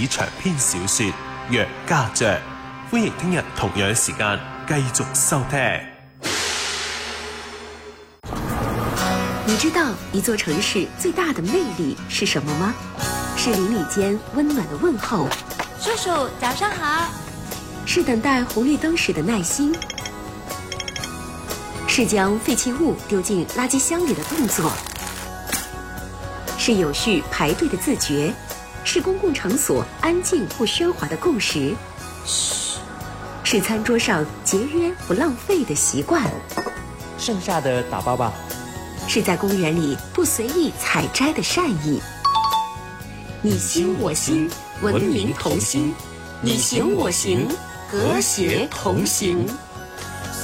史長篇小說《若家雀》，歡迎聽日同樣時間繼續收聽。 你知道一座城市最大的魅力是什麼嗎？是鄰里間溫暖的問候， 叔叔早上好， 是等待紅綠燈時的耐心，是將廢棄物丟進垃圾箱裡的動作，是有序排隊的自覺，是公共場所安靜不喧嘩的共識，噓，是餐桌上節約不浪費的習慣， 剩下的打包吧， 是在公園裡不隨意採摘的善意。你心我心，文明同心；你行我行，和諧同行。